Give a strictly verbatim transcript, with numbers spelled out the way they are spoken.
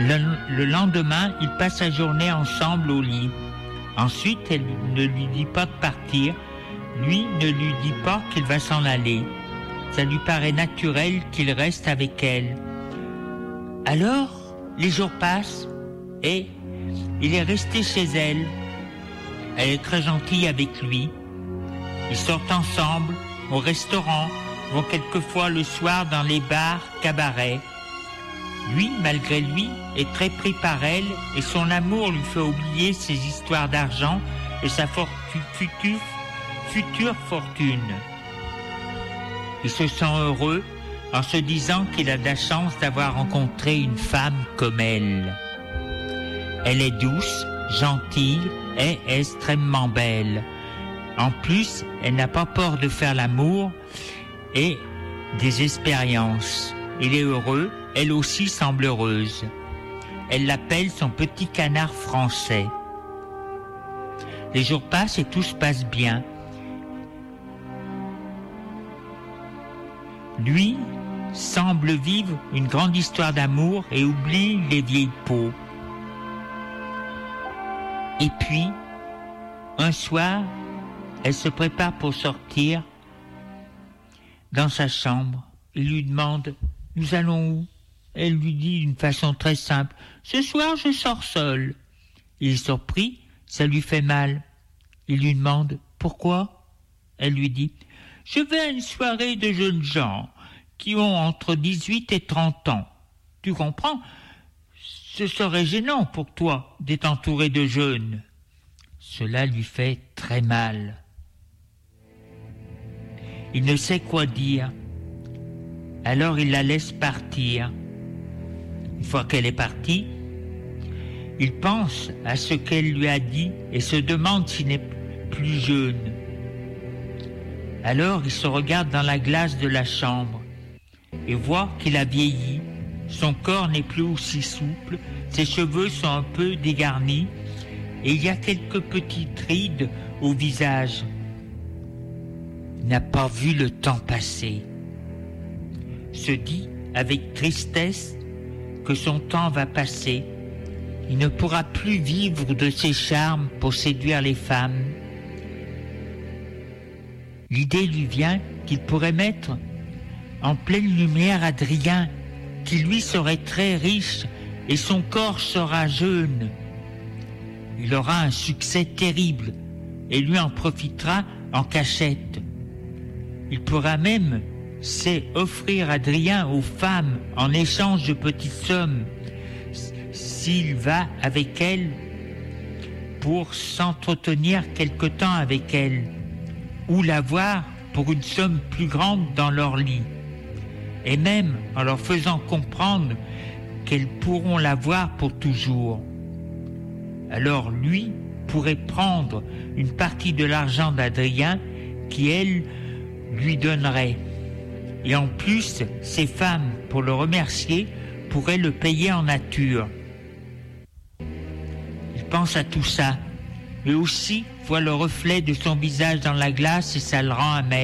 Le, le lendemain, ils passent la journée ensemble au lit. Ensuite, elle ne lui dit pas de partir. Lui ne lui dit pas qu'il va s'en aller. Ça lui paraît naturel qu'il reste avec elle. Alors, les jours passent et il est resté chez elle. Elle est très gentille avec lui. Ils sortent ensemble au restaurant, vont quelquefois le soir dans les bars, cabarets. Lui, malgré lui, est très pris par elle et son amour lui fait oublier ses histoires d'argent et sa fortu- future, future fortune. Il se sent heureux en se disant qu'il a de la chance d'avoir rencontré une femme comme elle. Elle est douce, gentille et extrêmement belle. En plus, elle n'a pas peur de faire l'amour et des expériences. Il est heureux, elle aussi semble heureuse. Elle l'appelle son petit canard français. Les jours passent et tout se passe bien. Lui semble vivre une grande histoire d'amour et oublie les vieilles peaux. Et puis, un soir, elle se prépare pour sortir dans sa chambre. Il lui demande « Nous allons où ?» Elle lui dit d'une façon très simple « Ce soir, je sors seul. » Il est surpris, ça lui fait mal. Il lui demande « Pourquoi ?» Elle lui dit « Je vais à une soirée de jeunes gens qui ont entre dix-huit et trente ans. Tu comprends ? Ce serait gênant pour toi d'être entouré de jeunes. » Cela lui fait très mal. Il ne sait quoi dire. Alors il la laisse partir. Une fois qu'elle est partie, il pense à ce qu'elle lui a dit et se demande s'il n'est plus jeune. Alors il se regarde dans la glace de la chambre et voit qu'il a vieilli. Son corps n'est plus aussi souple, ses cheveux sont un peu dégarnis et il y a quelques petites rides au visage. Il n'a pas vu le temps passer. Se dit avec tristesse que son temps va passer. Il ne pourra plus vivre de ses charmes pour séduire les femmes. L'idée lui vient qu'il pourrait mettre en pleine lumière Adrien, qui lui serait très riche et son corps sera jeune. Il aura un succès terrible et lui en profitera en cachette. Il pourra même c'est offrir Adrien aux femmes en échange de petites sommes s'il va avec elles pour s'entretenir quelque temps avec elles ou l'avoir pour une somme plus grande dans leur lit et même en leur faisant comprendre qu'elles pourront l'avoir pour toujours. Alors lui pourrait prendre une partie de l'argent d'Adrien qui elle lui donnerait. Et en plus, ces femmes, pour le remercier, pourraient le payer en nature. Il pense à tout ça, mais aussi voit le reflet de son visage dans la glace et ça le rend amer.